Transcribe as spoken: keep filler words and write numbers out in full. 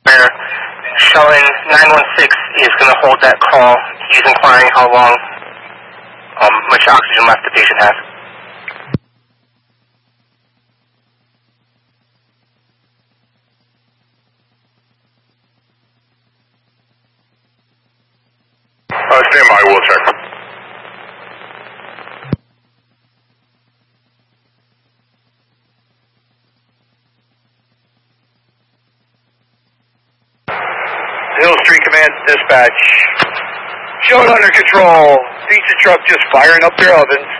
where Shelton nine one six is going to hold that call. He's inquiring how long, um, much oxygen left the patient has. Uh, stand by, we'll check. Hill Street Command Dispatch. Show it under control. Pizza truck just firing up their ovens.